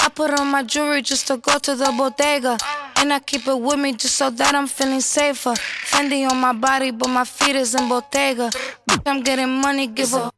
I put on my jewelry just to go to the bodega. And I keep it with me just so that I'm feeling safer. Fendi on my body, but my feet is in Bottega. I'm getting money, give a